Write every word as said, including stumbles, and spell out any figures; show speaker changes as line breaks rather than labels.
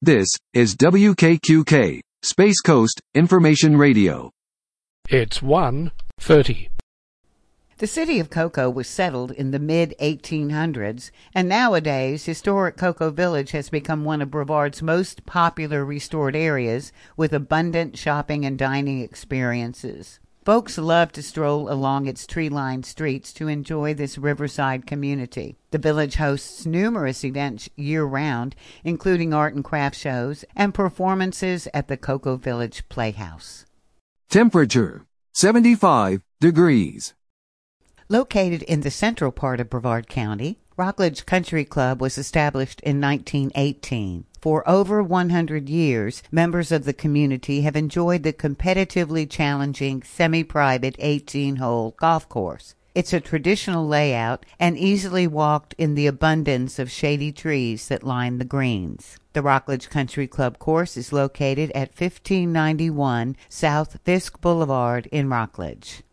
This is W K Q K, Space Coast Information Radio.
It's one thirty.
The city of Cocoa was settled in the mid eighteen hundreds, and nowadays historic Cocoa Village has become one of Brevard's most popular restored areas with abundant shopping and dining experiences. Folks love to stroll along its tree-lined streets to enjoy this riverside community. The village hosts numerous events year-round, including art and craft shows and performances at the Cocoa Village Playhouse.
Temperature, seventy-five degrees.
Located in the central part of Brevard County, Rockledge Country Club was established in nineteen eighteen. For over one hundred years, members of the community have enjoyed the competitively challenging semi-private eighteen-hole golf course. It's a traditional layout and easily walked in the abundance of shady trees that line the greens. The Rockledge Country Club course is located at fifteen ninety-one South Fisk Boulevard in Rockledge.